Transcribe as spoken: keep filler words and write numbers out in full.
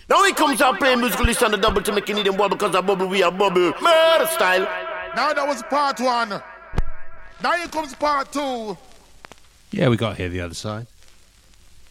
Now he comes out playing musical list on the double to make you need them wobble because I bubble, we are bubble. Murder style. Now that was part one. Now here comes part two. Yeah, we got here the other side.